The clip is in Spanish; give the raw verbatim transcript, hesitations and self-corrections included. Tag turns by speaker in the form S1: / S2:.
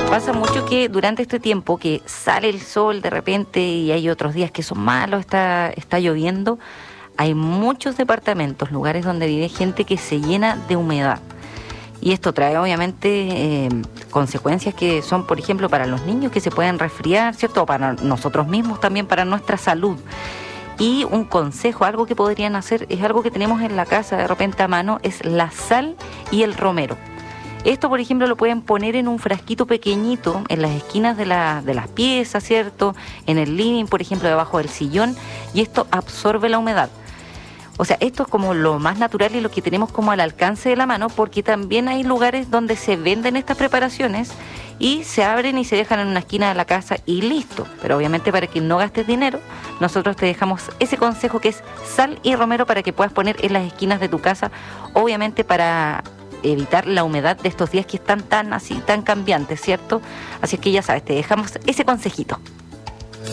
S1: Pasa mucho que durante este tiempo que sale el sol de repente y hay otros días que son malos, está, está lloviendo, hay muchos departamentos, lugares donde vive gente que se llena de humedad. Y esto trae obviamente eh, consecuencias que son, por ejemplo, para los niños que se pueden resfriar, ¿cierto? O para nosotros mismos también, para nuestra salud. Y un consejo, algo que podrían hacer, es algo que tenemos en la casa de repente a mano, es la sal y el romero. Esto, por ejemplo, lo pueden poner en un frasquito pequeñito en las esquinas de, la, de las piezas, ¿cierto? En el living, por ejemplo, debajo del sillón, y esto absorbe la humedad. O sea, esto es como lo más natural y lo que tenemos como al alcance de la mano, porque también hay lugares donde se venden estas preparaciones y se abren y se dejan en una esquina de la casa y listo. Pero obviamente para que no gastes dinero, nosotros te dejamos ese consejo que es sal y romero para que puedas poner en las esquinas de tu casa, obviamente para evitar la humedad de estos días que están tan así, tan cambiantes, ¿cierto? Así es que ya sabes, te dejamos ese consejito.